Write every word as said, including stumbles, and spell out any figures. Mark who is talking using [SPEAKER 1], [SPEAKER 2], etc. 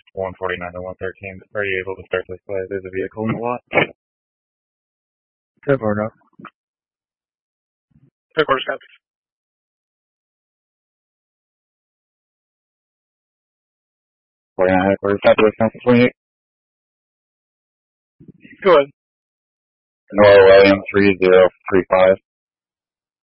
[SPEAKER 1] one forty-nine to one thirteen. Are you able to start this way? There's a vehicle in the lot.
[SPEAKER 2] Good or no?
[SPEAKER 3] Of course, copy.
[SPEAKER 1] forty-nine headquarters, Southwest Council twenty-eight.
[SPEAKER 3] Go ahead.
[SPEAKER 1] Nora Williams, three zero three five.